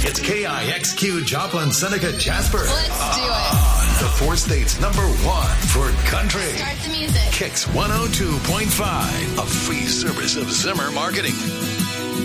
It's KIXQ Joplin, Seneca, Jasper. Let's do it. The four states' #1 for country. Start the music. Kicks 102.5, a free service of Zimmer Marketing.